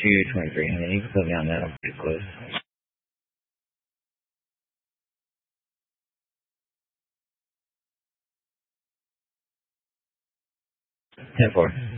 223, and then you can put me on that. I'm pretty close. 10-4.